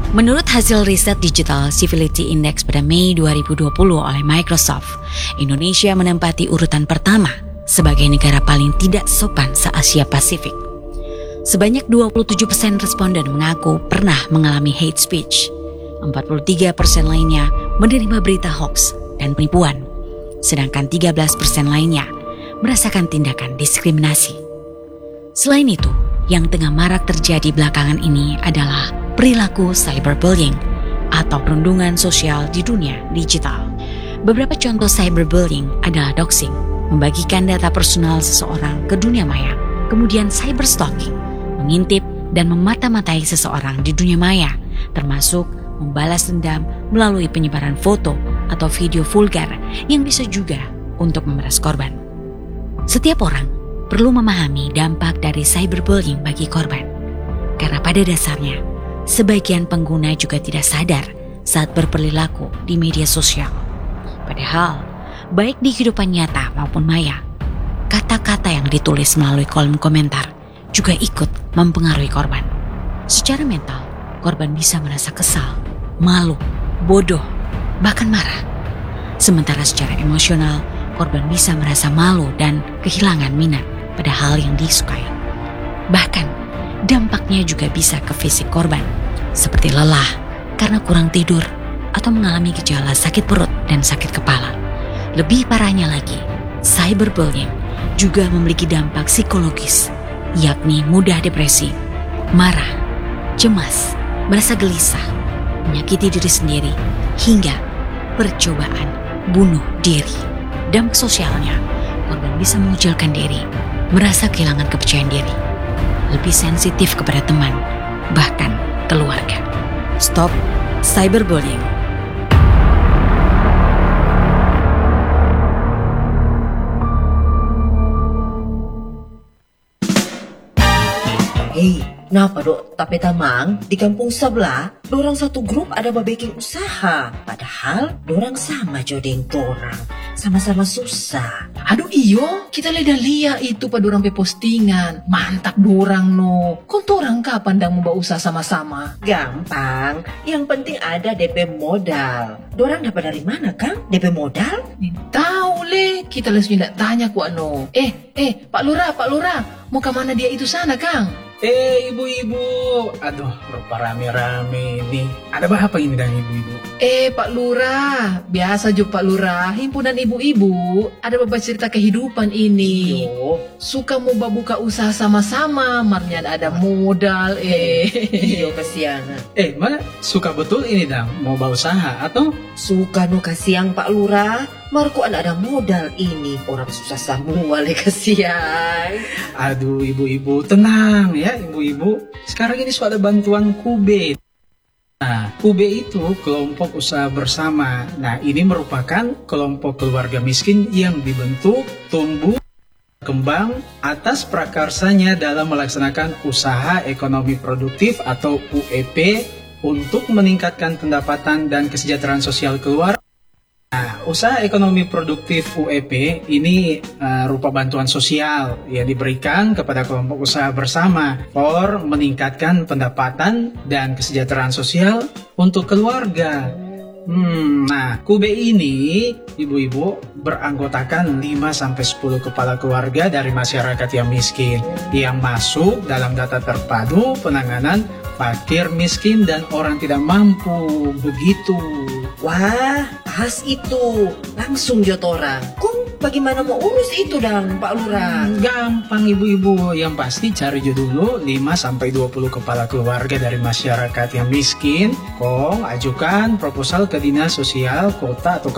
Menurut hasil riset Digital Civility Index pada Mei 2020 oleh Microsoft, Indonesia menempati urutan pertama sebagai negara paling tidak sopan se-Asia Pasifik. Sebanyak 27% responden mengaku pernah mengalami hate speech. 43% lainnya menerima berita hoax dan penipuan. Sedangkan 13% lainnya merasakan tindakan diskriminasi. Selain itu, yang tengah marak terjadi belakangan ini adalah perilaku cyberbullying atau perundungan sosial di dunia digital. Beberapa contoh cyberbullying adalah doxing, membagikan data personal seseorang ke dunia maya, kemudian cyberstalking, mengintip dan memata-matai seseorang di dunia maya, termasuk membalas dendam melalui penyebaran foto atau video vulgar yang bisa juga untuk memeras korban. Setiap orang perlu memahami dampak dari cyberbullying bagi korban, karena pada dasarnya sebagian pengguna juga tidak sadar saat berperilaku di media sosial. Padahal, baik di kehidupan nyata maupun maya, kata-kata yang ditulis melalui kolom komentar juga ikut mempengaruhi korban. Secara mental, korban bisa merasa kesal, malu, bodoh, bahkan marah. Sementara secara emosional, korban bisa merasa malu dan kehilangan minat pada hal yang disukai. Bahkan, dampaknya juga bisa ke fisik korban, seperti lelah karena kurang tidur atau mengalami gejala sakit perut dan sakit kepala. Lebih parahnya lagi, cyberbullying juga memiliki dampak psikologis, yakni mudah depresi, marah, cemas, merasa gelisah, menyakiti diri sendiri, hingga percobaan bunuh diri. Dampak sosialnya, korban bisa mengucilkan diri, merasa kehilangan kepercayaan diri, lebih sensitif kepada teman, bahkan keluarga. Stop cyberbullying. Hei, kenapa dok? Tapi tamang di kampung sebelah, dorang satu grup ada babeking usaha. Padahal dorang sama jodeng dorang, sama-sama susah. Aduh iyo, kita lihat itu pada orang pe postingan. Mantap dorang no. Kau orang kapan dang mau usaha sama-sama? Gampang, yang penting ada DP modal. Dorang dapat dari mana kang DP modal? Tahu le, kita langsung tidak tanya ku ano. Pak Lurah, mau ke mana dia itu sana kang? Ibu-ibu, aduh rupa rame-rame nih. Ada apa ini dan ibu-ibu? Pak Lurah, biasa jo Pak Lurah, himpunan ibu-ibu, ada beberapa cerita kehidupan ini. Yo, Suka mau buka usaha sama-sama, marnya ada modal, iyo kasihan. Mana suka betul ini dang mau berusaha atau? Suka no kasihan Pak Lurah. Marco ada modal ini, orang susah semua le kasihan. Aduh ibu-ibu tenang ya ibu-ibu. Sekarang ini sudah ada bantuan KUBE. Nah, KUBE itu kelompok usaha bersama. Nah, ini merupakan kelompok keluarga miskin yang dibentuk, tumbuh, berkembang atas prakarsanya dalam melaksanakan usaha ekonomi produktif atau UEP untuk meningkatkan pendapatan dan kesejahteraan sosial keluarga. Nah, usaha ekonomi produktif UEP ini rupa bantuan sosial yang diberikan kepada kelompok usaha bersama for meningkatkan pendapatan dan kesejahteraan sosial untuk keluarga. Nah, KUBE ini ibu-ibu beranggotakan 5-10 kepala keluarga dari masyarakat yang miskin yang masuk dalam data terpadu penanganan fakir, miskin, dan orang tidak mampu. Begitu. Wah, pas itu. Langsung jotoran. Kung, bagaimana mau urus itu dang Pak Lurah? Gampang ibu-ibu. Yang pasti cari dulu 5-20 kepala keluarga dari masyarakat yang miskin. Kong, ajukan proposal ke Dinas Sosial Kota atau